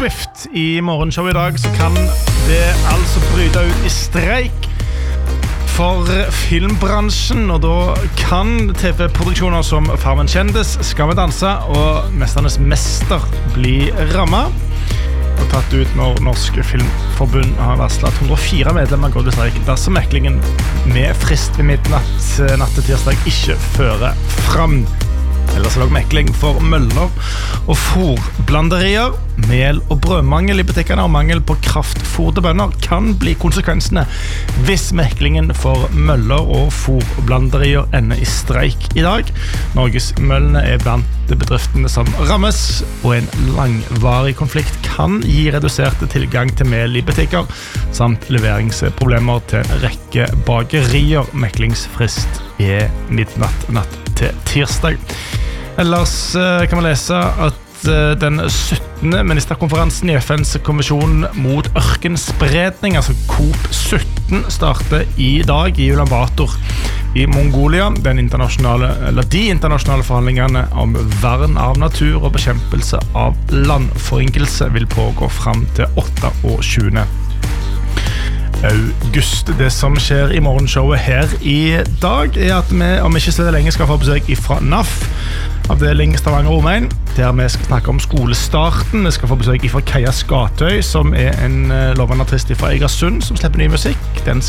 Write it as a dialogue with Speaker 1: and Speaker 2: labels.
Speaker 1: Swift I morgenshow I dag, så kan det altså bryte ut I streik for filmbransjen, og da kan TV-produksjoner som Farmen kjendis, Skal vi danse og Mesternes mester bli rammet og tatt ut når Norske Filmforbund har varslet at 104 medlemmer går til streik dersom meklingen med frist ved midnatt natt til tirsdag ikke fører fram. Ellers er det mekling for møller og fôrblanderier. Mel- og brødmangel I butikkene og mangel på kraftfôr til bønder kan bli konsekvensene hvis meklingen for møller og fôrblanderier ender I streik I dag. Norges møllene blant bedriftene som rammes, og en langvarig konflikt kan gi reduserte tilgang til mel I butikker, samt leveringsproblemer til en rekke bakerier. Meklingsfrist midnatt natt til tirsdag. Ellers kan man lese at den 17. ministerkonferansen I FNs konvensjon mot ørkenspredning, altså COP17, starter I dag I Ulan Bator I Mongolia. De internasjonale forhandlingene om vern av natur og bekjempelse av landforyngelse vil pågå frem til 28. august. Det som skjer I morgenshowet her I dag at vi om ikke så lenge skal få besøk fra NAF, avdeling Stavanger Omegn, der vi skal snakke om skolestarten. Vi skal få besøk fra Kaja Skatøy, som en lovende artist fra Egersund, som slipper ny musikk. Den